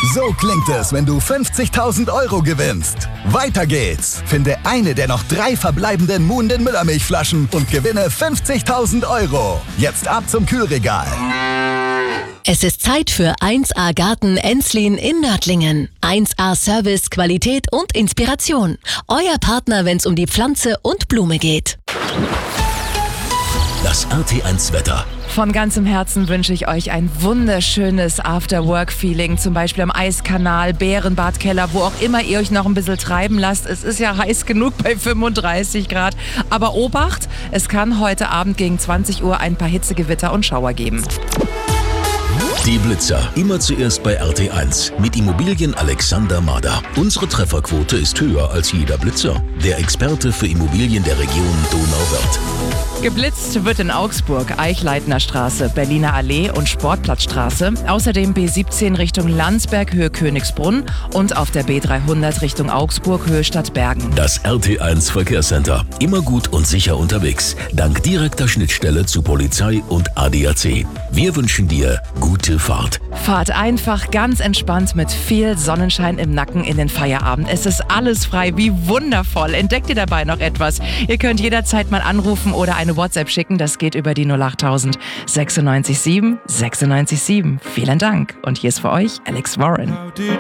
So klingt es, wenn du 50.000 Euro gewinnst. Weiter geht's. Finde eine der noch 3 verbleibenden Moon den Müllermilchflaschen und gewinne 50.000 Euro. Jetzt ab zum Kühlregal. Es ist Zeit für 1A Garten Enslin in Nördlingen. 1A Service, Qualität und Inspiration. Euer Partner, wenn es um die Pflanze und Blume geht. Das RT1 Wetter. Von ganzem Herzen wünsche ich euch ein wunderschönes After-Work-Feeling, zum Beispiel am Eiskanal, Bärenbad, Keller, wo auch immer ihr euch noch ein bisschen treiben lasst. Es ist ja heiß genug bei 35 Grad. Aber Obacht, es kann heute Abend gegen 20 Uhr ein paar Hitzegewitter und Schauer geben. Die Blitzer. Immer zuerst bei RT1 mit Immobilien Alexander Mader. Unsere Trefferquote ist höher als jeder Blitzer. Der Experte für Immobilien der Region Donauwörth. Geblitzt wird in Augsburg, Eichleitner Straße, Berliner Allee und Sportplatzstraße. Außerdem B17 Richtung Landsberg, Höhe Königsbrunn und auf der B300 Richtung Augsburg, Höhe Stadtbergen. Das RT1 Verkehrscenter. Immer gut und sicher unterwegs. Dank direkter Schnittstelle zu Polizei und ADAC. Wir wünschen dir gute Fahrt. Fahrt einfach ganz entspannt mit viel Sonnenschein im Nacken in den Feierabend. Es ist alles frei, wie wundervoll. Entdeckt ihr dabei noch etwas? Ihr könnt jederzeit mal anrufen oder eine WhatsApp schicken. Das geht über die 08000 967 967. Vielen Dank. Und hier ist für euch Alex Warren.